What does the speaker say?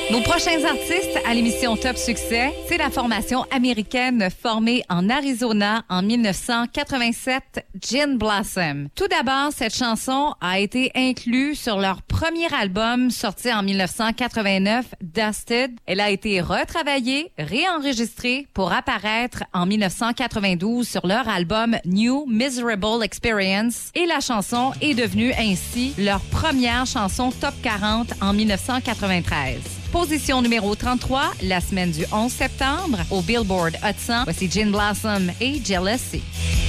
Nos prochains artistes à l'émission Top Succès, c'est la formation américaine formée en Arizona en 1987, Gin Blossom. Tout d'abord, cette chanson a été inclue sur leur premier album sorti en 1989, Dusted. Elle a été retravaillée, réenregistrée pour apparaître en 1992 sur leur album New Miserable Experience et la chanson est devenue ainsi leur première chanson top 40 en 1993. Position numéro 33, la semaine du 11 septembre, au Billboard Hot 100. Voici Gin Blossom et Jealousy.